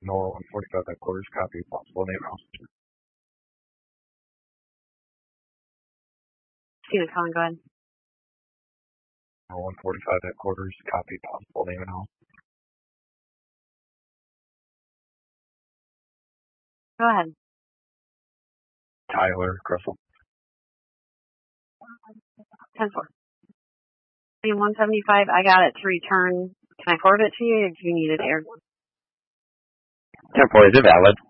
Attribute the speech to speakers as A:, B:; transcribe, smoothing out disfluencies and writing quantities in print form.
A: NOLA 145 headquarters, copy, possible name and house.
B: Steven Cullen, go ahead.
A: NOLA 145 headquarters, copy, possible name and house.
B: Go ahead.
A: Tyler Gressel.
B: 10-4. 175, I got it to return. Can I forward it to you, or do you need it aired?
C: 10-4, is it valid?